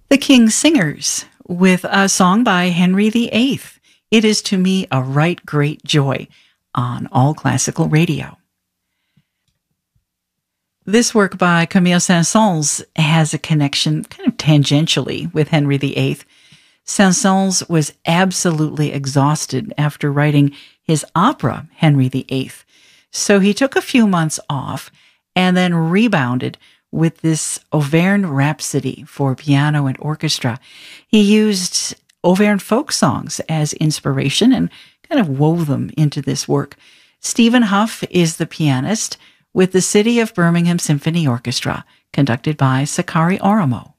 The King's Singers with a song by Henry VIII. It is to me a right great joy on All Classical Radio. This work by Camille Saint-Saëns has a connection kind of tangentially with Henry VIII. Saint-Saëns was absolutely exhausted after writing his opera, Henry VIII. So he took a few months off and then rebounded with this Auvergne Rhapsody for piano and orchestra. He used Auvergne folk songs as inspiration and kind of wove them into this work. Stephen Huff is the pianist with the City of Birmingham Symphony Orchestra, conducted by Sakari Oramo.